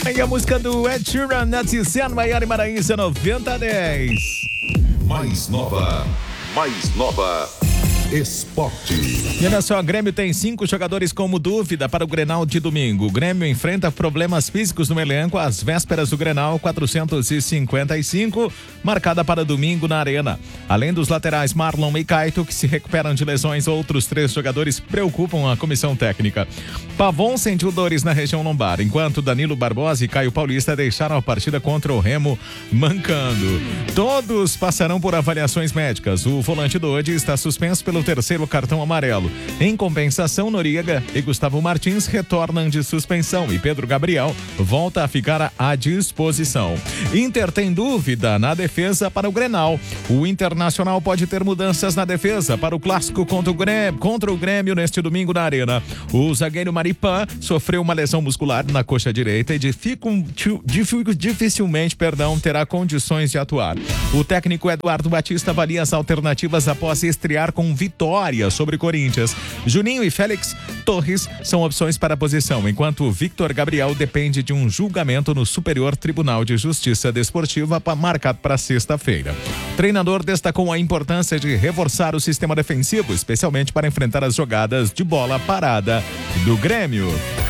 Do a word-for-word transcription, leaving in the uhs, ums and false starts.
E a música do Ed Sheeran, Naticiano, Maiara e Maraíza, noventa a dez. Mais nova, mais nova. Esporte. E olha só, Grêmio tem cinco jogadores como dúvida para o Grenal de domingo. O Grêmio enfrenta problemas físicos no elenco às vésperas do Grenal quatrocentos e cinquenta e cinco, marcada para domingo na Arena. Além dos laterais Marlon e Caito, que se recuperam de lesões, outros três jogadores preocupam a comissão técnica. Pavon sentiu dores na região lombar, enquanto Danilo Barbosa e Caio Paulista deixaram a partida contra o Remo mancando. Todos passarão por avaliações médicas. O volante do Odi está suspenso pelo terceiro cartão amarelo. Em compensação, Noriega e Gustavo Martins retornam de suspensão e Pedro Gabriel volta a ficar à disposição. Inter tem dúvida na defesa para o Grenal. O Internacional pode ter mudanças na defesa para o clássico contra o Grêmio, contra o Grêmio neste domingo na Arena. O zagueiro Maripan sofreu uma lesão muscular na coxa direita e dificul, dificilmente perdão, terá condições de atuar. O técnico Eduardo Batista avalia as alternativas após estrear com vitória sobre Corinthians. Juninho e Félix Torres são opções para a posição, enquanto Victor Gabriel depende de um julgamento no Superior Tribunal de Justiça Desportiva marcado para sexta-feira. O treinador destacou a importância de reforçar o sistema defensivo, especialmente para enfrentar as jogadas de bola parada do Grêmio.